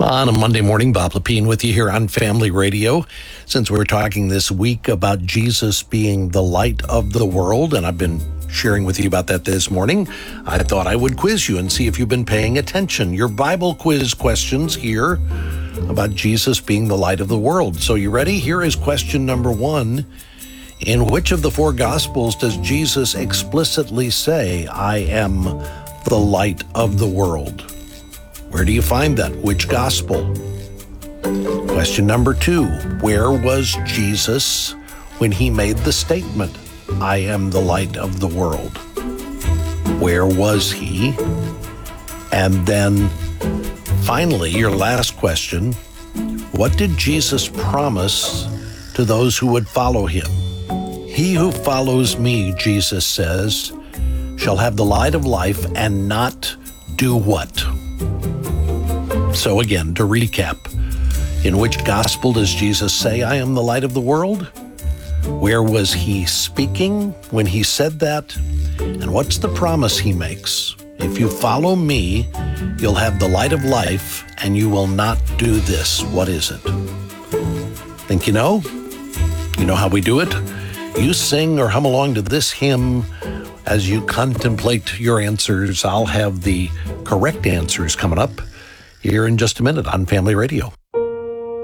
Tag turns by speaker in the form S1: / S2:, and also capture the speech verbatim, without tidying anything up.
S1: On a Monday morning, Bob Lepine with you here on Family Radio. Since we're talking this week about Jesus being the light of the world, and I've been sharing with you about that this morning, I thought I would quiz you and see if you've been paying attention. Your Bible quiz questions here about Jesus being the light of the world. So you ready? Here is question number one. In which of the four Gospels does Jesus explicitly say, "I am the light of the world"? Where do you find that? Which gospel? Question number two. Where was Jesus when he made the statement, "I am the light of the world"? Where was he? And then finally, your last question. What did Jesus promise to those who would follow him? "He who follows me," Jesus says, "shall have the light of life and not do" what? So again, to recap, in which gospel does Jesus say, "I am the light of the world"? Where was he speaking when he said that? And what's the promise he makes? "If you follow me, you'll have the light of life and you will not do this." What is it? Think you know? You know how we do it? You sing or hum along to this hymn as you contemplate your answers. I'll have the correct answers coming up here in just a minute on Family Radio.